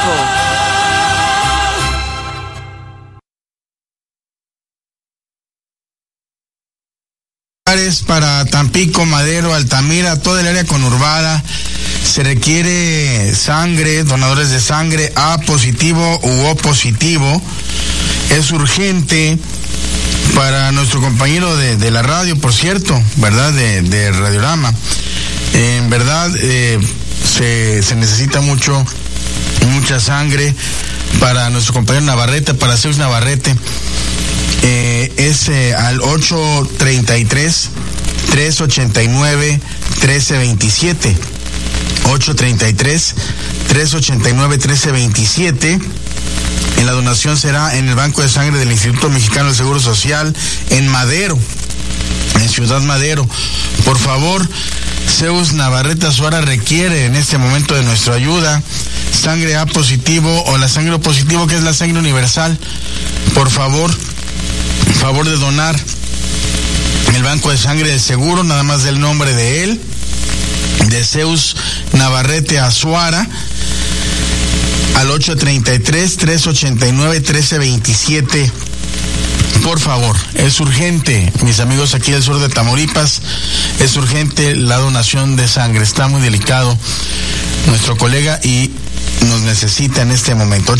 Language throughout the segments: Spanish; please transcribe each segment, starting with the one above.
Para Tampico, Madero, Altamira, toda el área conurbada, se requiere sangre, donadores de sangre A positivo u O positivo. Es urgente para nuestro compañero de la radio, por cierto, ¿verdad? De Radiorama. En verdad, se necesita mucha sangre para nuestro compañero Navarrete, para Zeus Navarrete. Es al 833-389-1327. 833-389-1327. La donación será en el Banco de Sangre del Instituto Mexicano del Seguro Social en Madero, en Ciudad Madero. Por favor, Zeus Navarrete Azuara requiere en este momento de nuestra ayuda. Sangre A positivo o la sangre O positivo, que es la sangre universal. Por favor de donar en el Banco de Sangre del Seguro, nada más del nombre de él, de Zeus Navarrete Azuara, al 833-389-1327. Por favor, es urgente, mis amigos aquí del sur de Tamaulipas, es urgente la donación de sangre. Está muy delicado nuestro colega y nos necesita en este momento.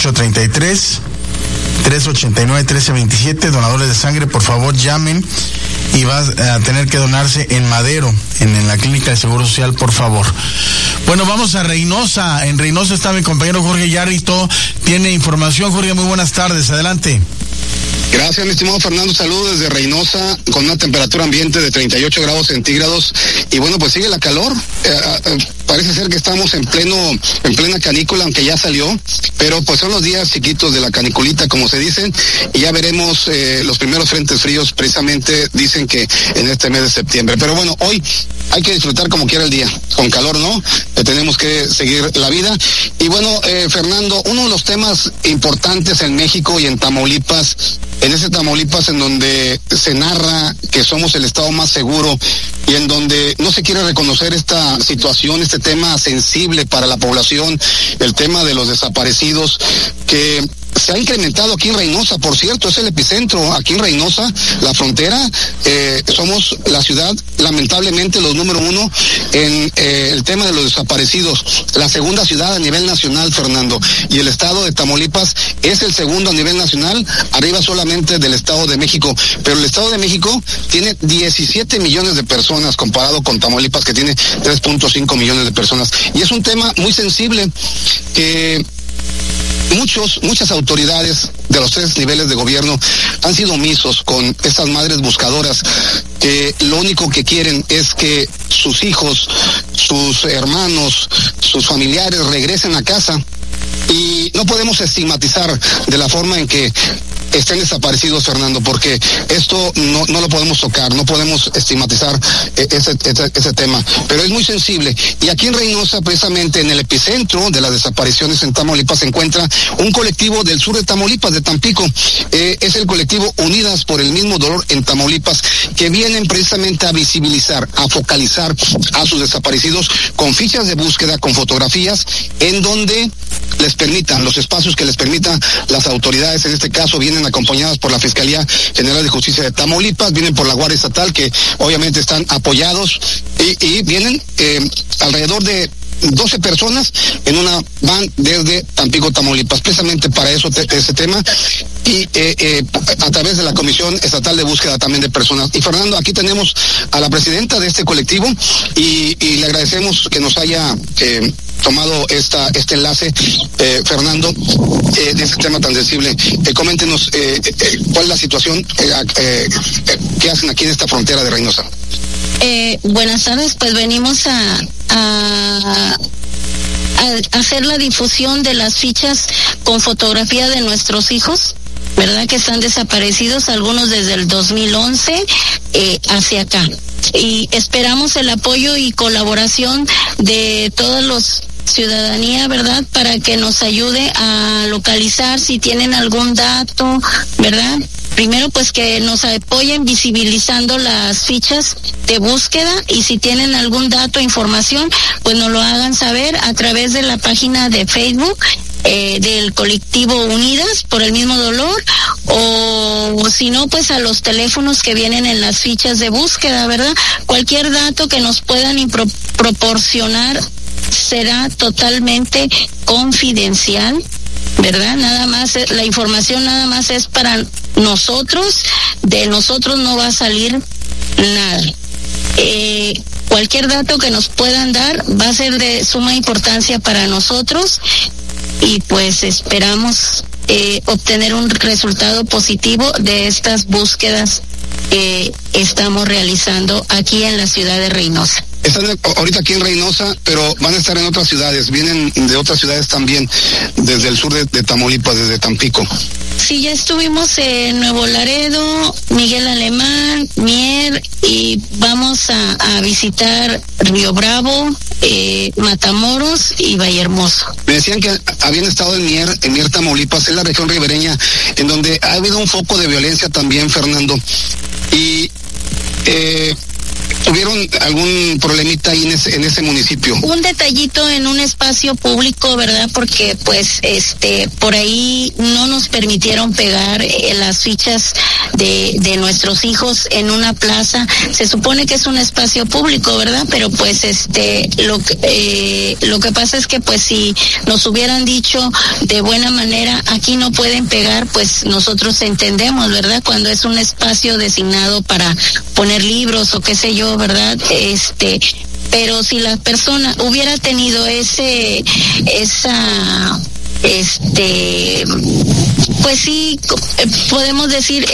833-389-1327, donadores de sangre, por favor llamen, y va a tener que donarse en Madero, en la clínica de Seguro Social, por favor. Bueno, vamos a Reynosa. En Reynosa está mi compañero Jorge Yarrito, tiene información. Jorge, muy buenas tardes, adelante. Gracias, mi estimado Fernando. Saludos desde Reynosa, con una temperatura ambiente de 38 grados centígrados. Y bueno, pues sigue la calor. Parece ser que estamos en plena canícula, aunque ya salió, pero pues son los días chiquitos de la caniculita, como se dicen, y ya veremos los primeros frentes fríos, precisamente dicen que en este mes de septiembre. Pero bueno, hoy hay que disfrutar como quiera el día, con calor, ¿no? Tenemos que seguir la vida. Y bueno, Fernando, uno de los temas importantes en México y en Tamaulipas, en ese Tamaulipas en donde se narra que somos el estado más seguro y en donde no se quiere reconocer esta situación, este tema sensible para la población, el tema de los desaparecidos, que se ha incrementado aquí en Reynosa, por cierto, es el epicentro aquí en Reynosa, la frontera. Somos la ciudad, lamentablemente, los número uno en el tema de los desaparecidos, la segunda ciudad a nivel nacional, Fernando, y el estado de Tamaulipas es el segundo a nivel nacional, arriba solamente del Estado de México, pero el Estado de México tiene 17 millones de personas comparado con Tamaulipas, que tiene 3.5 millones de personas, y es un tema muy sensible que muchas autoridades de los tres niveles de gobierno han sido omisos con estas madres buscadoras que lo único que quieren es que sus hijos, sus hermanos, sus familiares regresen a casa, y no podemos estigmatizar de la forma en que estén desaparecidos, Fernando, porque esto no lo podemos tocar, no podemos estigmatizar ese tema, pero es muy sensible. Y aquí en Reynosa, precisamente en el epicentro de las desapariciones en Tamaulipas, se encuentra un colectivo del sur de Tamaulipas, de Tampico. Es el colectivo Unidas por el Mismo Dolor en Tamaulipas, que vienen precisamente a visibilizar, a focalizar a sus desaparecidos con fichas de búsqueda, con fotografías, en donde les permitan, los espacios que les permitan las autoridades, en este caso vienen acompañadas por la Fiscalía General de Justicia de Tamaulipas, vienen por la Guardia Estatal, que obviamente están apoyados, y vienen alrededor de 12 personas en una van desde Tampico, Tamaulipas, precisamente para eso, ese tema, y a través de la Comisión Estatal de Búsqueda también de Personas. Y Fernando, aquí tenemos a la presidenta de este colectivo, y le agradecemos que nos haya tomado este enlace, Fernando, de este tema tan sensible. Coméntenos cuál es la situación que hacen aquí en esta frontera de Reynosa. Buenas tardes, pues venimos a hacer la difusión de las fichas con fotografía de nuestros hijos, ¿verdad? Que están desaparecidos, algunos desde el 2011 hacia acá. Y esperamos el apoyo y colaboración de todos los ciudadanía, ¿verdad? Para que nos ayude a localizar si tienen algún dato, ¿verdad? Primero, pues que nos apoyen visibilizando las fichas de búsqueda, y si tienen algún dato, información, pues nos lo hagan saber a través de la página de Facebook del colectivo Unidas por el mismo dolor, o si no, pues a los teléfonos que vienen en las fichas de búsqueda, ¿verdad? Cualquier dato que nos puedan proporcionar será totalmente confidencial, ¿verdad? Nada más, la información nada más es para nosotros, de nosotros no va a salir nada. Cualquier dato que nos puedan dar va a ser de suma importancia para nosotros, y pues esperamos obtener un resultado positivo de estas búsquedas que estamos realizando aquí en la ciudad de Reynosa. Están ahorita aquí en Reynosa, pero van a estar en otras ciudades, vienen de otras ciudades también, desde el sur de Tamaulipas, desde Tampico. Sí, ya estuvimos en Nuevo Laredo, Miguel Alemán, Mier, y vamos a visitar Río Bravo, Matamoros y Vallehermoso. Me decían que habían estado en Mier, Tamaulipas, en la región ribereña, en donde ha habido un foco de violencia también, Fernando, y ¿tuvieron algún problemita ahí en ese municipio? Un detallito en un espacio público, ¿verdad? Porque pues por ahí no nos permitieron pegar las fichas de nuestros hijos en una plaza. Se supone que es un espacio público, ¿verdad? Pero pues lo que pasa es que pues si nos hubieran dicho de buena manera, aquí no pueden pegar, pues nosotros entendemos, ¿verdad? Cuando es un espacio designado para poner libros o qué sé yo, ¿verdad? Pero si la persona hubiera tenido pues sí, podemos decir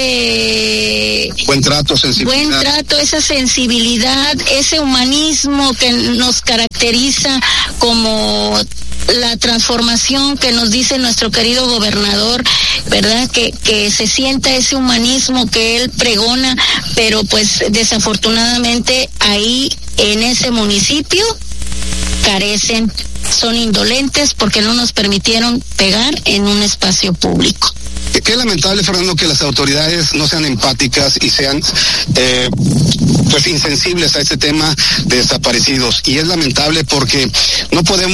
ese buen trato, esa sensibilidad, ese humanismo que nos caracteriza como la transformación que nos dice nuestro querido gobernador, ¿verdad? Que se sienta ese humanismo que él pregona, pero pues desafortunadamente ahí en ese municipio carecen, son indolentes porque no nos permitieron pegar en un espacio público. Qué lamentable, Fernando, que las autoridades no sean empáticas y sean pues insensibles a este tema de desaparecidos. Y es lamentable porque no pueden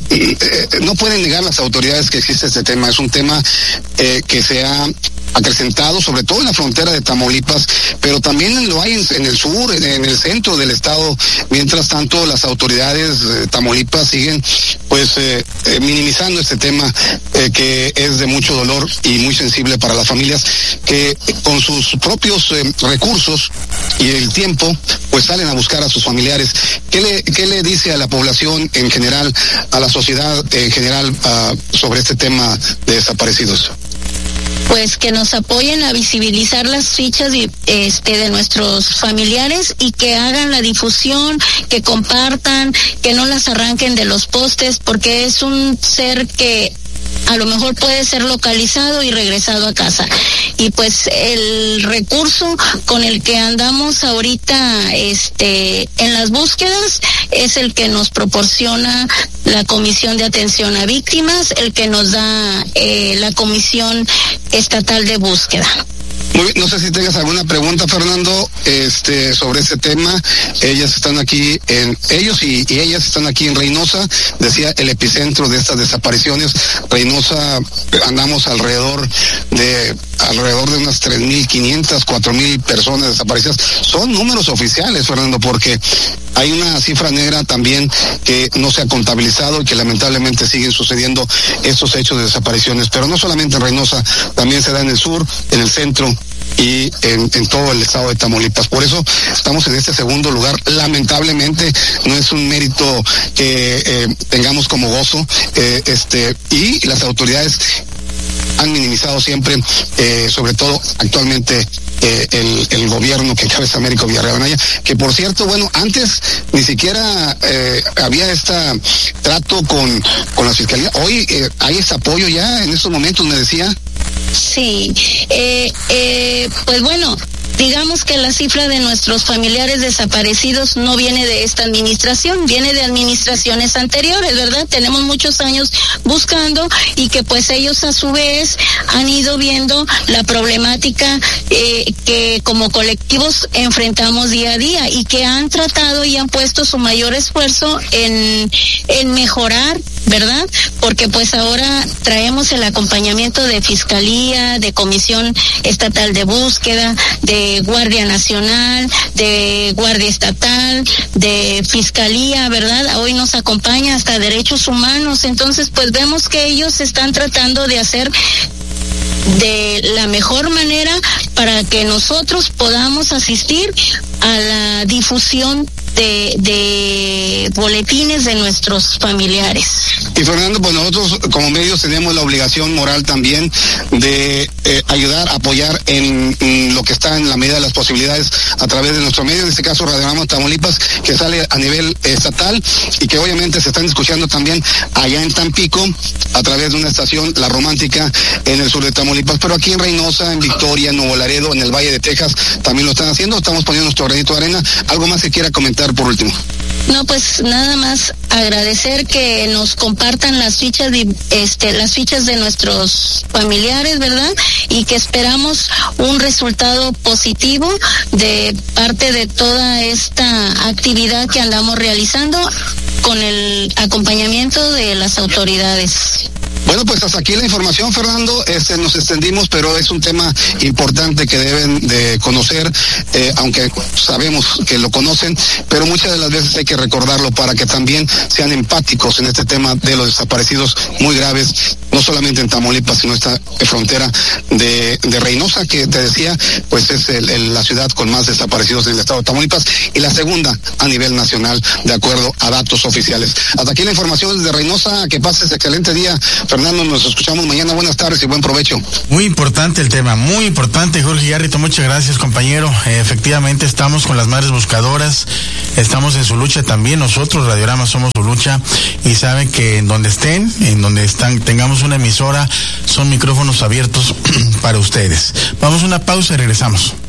negar las autoridades que existe este tema. Es un tema que se ha acrecentado, sobre todo en la frontera de Tamaulipas, pero también lo hay en el sur, en el centro del estado. Mientras tanto, las autoridades de Tamaulipas siguen pues minimizando este tema que es de mucho dolor y muy sensible para las familias, que con sus propios recursos y el tiempo pues salen a buscar a sus familiares. ¿Qué le dice a la población en general, a la sociedad en general sobre este tema de desaparecidos? Pues que nos apoyen a visibilizar las fichas de nuestros familiares y que hagan la difusión, que compartan, que no las arranquen de los postes, porque es un ser que a lo mejor puede ser localizado y regresado a casa. Y pues el recurso con el que andamos ahorita en las búsquedas es el que nos proporciona la Comisión de Atención a Víctimas, el que nos da la Comisión Estatal de Búsqueda. Muy bien, no sé si tengas alguna pregunta, Fernando, sobre este tema. Ellos y ellas están aquí en Reynosa, decía, el epicentro de estas desapariciones. Reynosa, andamos alrededor de unas 3.500, 4.000 personas desaparecidas. Son números oficiales, Fernando, porque hay una cifra negra también que no se ha contabilizado y que lamentablemente siguen sucediendo estos hechos de desapariciones. Pero no solamente en Reynosa, también se da en el sur, en el centro y en todo el estado de Tamaulipas. Por eso estamos en este segundo lugar. Lamentablemente no es un mérito que tengamos como gozo, y las autoridades han minimizado siempre, sobre todo actualmente el gobierno que encabeza Américo Villarreal Anaya, que por cierto, bueno, antes ni siquiera había trato con la fiscalía. Hoy hay este apoyo ya en estos momentos, me decía. Sí, pues bueno, digamos que la cifra de nuestros familiares desaparecidos no viene de esta administración, viene de administraciones anteriores, ¿verdad? Tenemos muchos años buscando y que pues ellos a su vez han ido viendo la problemática que como colectivos enfrentamos día a día y que han tratado y han puesto su mayor esfuerzo en mejorar, ¿verdad? Porque pues ahora traemos el acompañamiento de Fiscalía, de Comisión Estatal de Búsqueda, de Guardia Nacional, de Guardia Estatal, de Fiscalía, ¿verdad? Hoy nos acompaña hasta Derechos Humanos, entonces pues vemos que ellos están tratando de hacer de la mejor manera para que nosotros podamos asistir a la difusión de boletines de nuestros familiares. Y Fernando, pues nosotros como medios tenemos la obligación moral también de ayudar, apoyar en lo que está en la medida de las posibilidades a través de nuestro medio, en este caso Radiorama Tamaulipas, que sale a nivel estatal y que obviamente se están escuchando también allá en Tampico a través de una estación, La Romántica, en el sur de Tamaulipas, pero aquí en Reynosa, en Victoria, en Nuevo Laredo, en el Valle de Texas también lo están haciendo. Estamos poniendo nuestro granito de arena. ¿Algo más que quiera comentar por último? No, pues nada más agradecer que nos compartan las fichas de nuestros familiares, ¿verdad? Y que esperamos un resultado positivo de parte de toda esta actividad que andamos realizando con el acompañamiento de las autoridades. Bueno, pues hasta aquí la información, Fernando. Nos extendimos, pero es un tema importante que deben de conocer, aunque sabemos que lo conocen, pero muchas de las veces hay que recordarlo para que también sean empáticos en este tema de los desaparecidos muy graves, no solamente en Tamaulipas, sino esta frontera de Reynosa, que te decía, pues es la ciudad con más desaparecidos en el estado de Tamaulipas y la segunda a nivel nacional, de acuerdo a datos oficiales. Hasta aquí la información desde Reynosa. Que pases excelente día, Fernando. Nos escuchamos mañana. Buenas tardes y buen provecho. Muy importante el tema, muy importante, Jorge Garrito. Muchas gracias, compañero. Efectivamente, estamos con las madres buscadoras, estamos en su lucha también. Nosotros, Radiorama, somos su lucha, y saben que en donde estén, tengamos una emisora, son micrófonos abiertos para ustedes. Vamos a una pausa y regresamos.